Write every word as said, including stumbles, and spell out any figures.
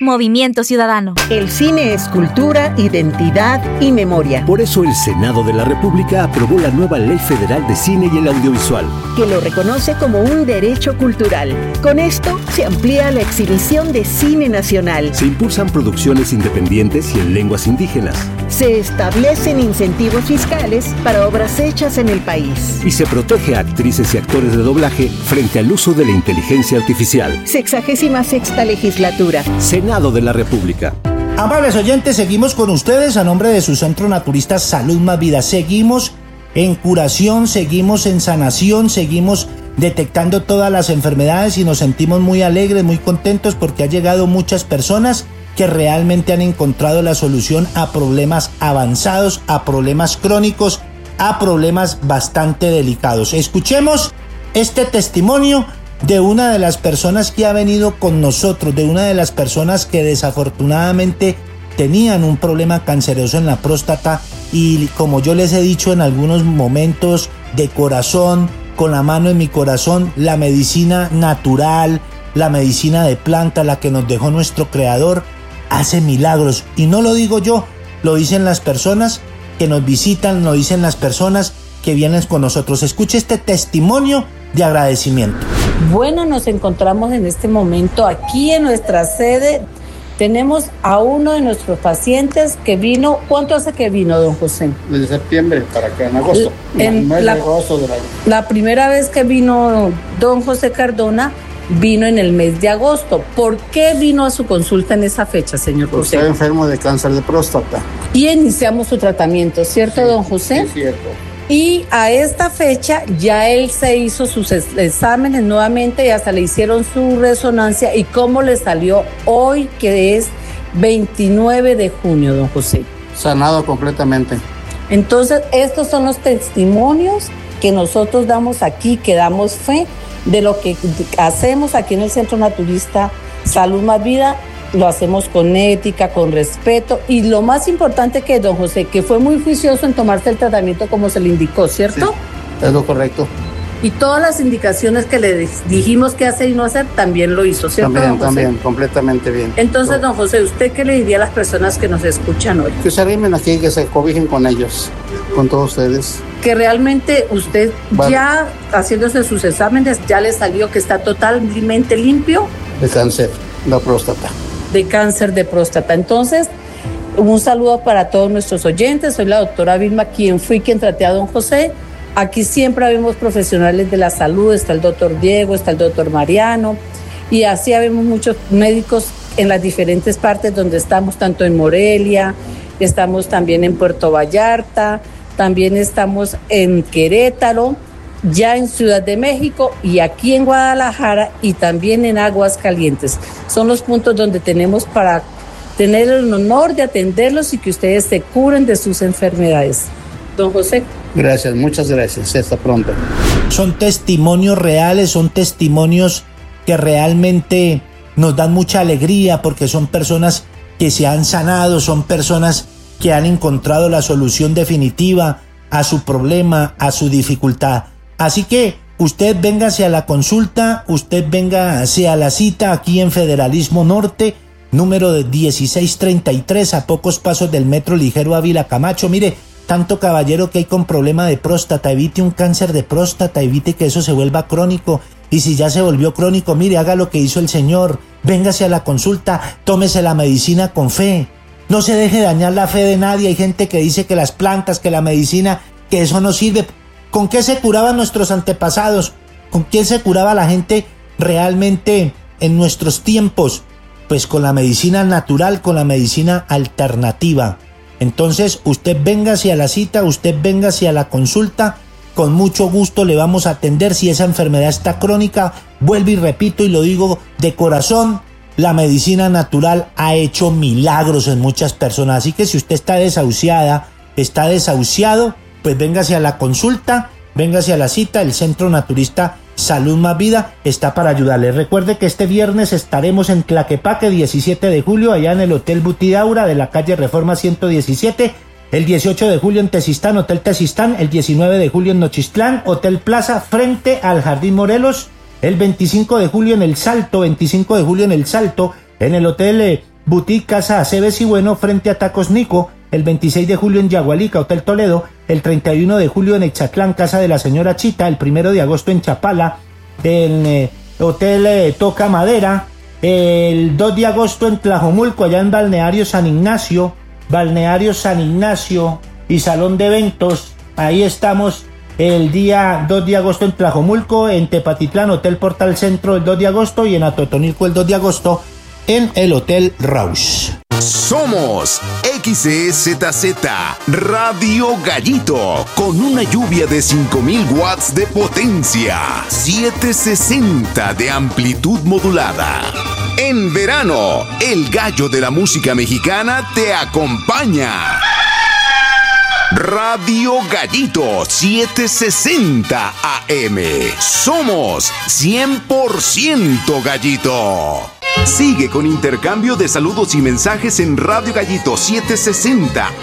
Movimiento Ciudadano. El cine es cultura, identidad y memoria. Por eso el Senado de la República aprobó la nueva Ley Federal de Cine y el Audiovisual, que lo reconoce como un derecho cultural. Con esto se amplía la exhibición de cine nacional. Se impulsan producciones independientes y en lenguas indígenas. Se establecen incentivos fiscales para obras hechas en el país. Y se protege a actrices y actores de doblaje frente al uso de la inteligencia artificial. Sexagésima sexta legislatura. Senado de la República. Amables oyentes, seguimos con ustedes a nombre de su Centro Naturista Salud Más Vida. Seguimos en curación, seguimos en sanación, seguimos detectando todas las enfermedades y nos sentimos muy alegres, muy contentos porque ha llegado muchas personas que realmente han encontrado la solución a problemas avanzados, a problemas crónicos, a problemas bastante delicados. Escuchemos este testimonio de una de las personas que ha venido con nosotros, de una de las personas que desafortunadamente tenían un problema canceroso en la próstata y, como yo les he dicho en algunos momentos, de corazón, con la mano en mi corazón, la medicina natural, la medicina de planta, la que nos dejó nuestro creador, hace milagros. Y no lo digo yo, lo dicen las personas que nos visitan, lo dicen las personas que vienen con nosotros. Escuche este testimonio de agradecimiento. Bueno, nos encontramos en este momento aquí en nuestra sede. Tenemos a uno de nuestros pacientes que vino. ¿Cuánto hace que vino, don José? Desde septiembre para acá, en agosto. En la, la, agosto de la... la primera vez que vino don José Cardona vino en el mes de agosto. ¿Por qué vino a su consulta en esa fecha, señor Porque José? Estaba enfermo de cáncer de próstata. Y iniciamos su tratamiento, ¿cierto, Sí, don José? Es cierto. Y a esta fecha ya él se hizo sus exámenes nuevamente y hasta le hicieron su resonancia. ¿Y cómo le salió hoy, que es veintinueve de junio, don José? Sanado completamente. Entonces, estos son los testimonios que nosotros damos aquí, que damos fe de lo que hacemos aquí en el Centro Naturista Salud Más Vida. Lo hacemos con ética, con respeto, y lo más importante que don José, que fue muy juicioso en tomarse el tratamiento como se le indicó, ¿cierto? Sí, es lo correcto. Y todas las indicaciones que le dijimos que hacer y no hacer, también lo hizo, ¿cierto, También, don José? también, completamente bien. Entonces, don José, ¿usted qué le diría a las personas que nos escuchan hoy? Que se arrimen aquí, que se cobijen con ellos, con todos ustedes. Que realmente usted Vale. ya haciéndose sus exámenes, ya le salió que está totalmente limpio De cáncer, la próstata. de cáncer de próstata. Entonces, un saludo para todos nuestros oyentes. Soy la doctora Vilma, quien fui quien traté a don José. Aquí siempre habemos profesionales de la salud, está el doctor Diego, está el doctor Mariano, y así habemos muchos médicos en las diferentes partes donde estamos, tanto en Morelia, estamos también en Puerto Vallarta, también estamos en Querétaro, ya en Ciudad de México y aquí en Guadalajara y también en Aguascalientes. Son los puntos donde tenemos para tener el honor de atenderlos y que ustedes se curen de sus enfermedades. Don José. Gracias, muchas gracias. Hasta pronto. Son testimonios reales, son testimonios que realmente nos dan mucha alegría porque son personas que se han sanado, son personas que han encontrado la solución definitiva a su problema, a su dificultad. Así que usted véngase a la consulta, usted véngase a la cita aquí en Federalismo Norte, número de dieciséis treinta y tres, a pocos pasos del Metro Ligero Ávila Camacho. Mire, tanto caballero que hay con problema de próstata, evite un cáncer de próstata, evite que eso se vuelva crónico. Y si ya se volvió crónico, mire, haga lo que hizo el señor, véngase a la consulta, tómese la medicina con fe. No se deje dañar la fe de nadie. Hay gente que dice que las plantas, que la medicina, que eso no sirve. ¿Con qué se curaban nuestros antepasados? ¿Con quién se curaba la gente realmente en nuestros tiempos? Pues con la medicina natural, con la medicina alternativa. Entonces, usted véngase a la cita, usted véngase a la consulta. Con mucho gusto le vamos a atender. Si esa enfermedad está crónica, vuelvo y repito y lo digo de corazón, la medicina natural ha hecho milagros en muchas personas. Así que si usted está desahuciada, está desahuciado, pues véngase a la consulta, véngase a la cita. El Centro Naturista Salud Más Vida está para ayudarle. Recuerde que este viernes estaremos en Tlaquepaque, diecisiete de julio, allá en el Hotel Butidaura de la calle Reforma ciento diecisiete. El dieciocho de julio en Tezistán, Hotel Tezistán. El diecinueve de julio en Nochistlán, Hotel Plaza, frente al Jardín Morelos. El veinticinco de julio en El Salto, veinticinco de julio en El Salto, en el Hotel eh, Boutique Casa Aceves y Bueno frente a Tacos Nico, el veintiséis de julio en Yagualica, Hotel Toledo, el treinta y uno de julio en Exatlán, Casa de la Señora Chita, el primero de agosto en Chapala, en eh, Hotel eh, Toca Madera, el dos de agosto en Tlajomulco, allá en Balneario San Ignacio, Balneario San Ignacio y Salón de Eventos, ahí estamos el día dos de agosto en Tlajomulco, en Tepatitlán, Hotel Portal Centro el dos de agosto y en Atotonilco el dos de agosto en el Hotel Rausch. Somos X E Z Z Radio Gallito con una lluvia de cinco mil watts de potencia, setecientos sesenta de amplitud modulada. En verano, el gallo de la música mexicana te acompaña. Radio Gallito setecientos sesenta A M. Somos cien por ciento Gallito. Sigue con intercambio de saludos y mensajes en Radio Gallito setecientos sesenta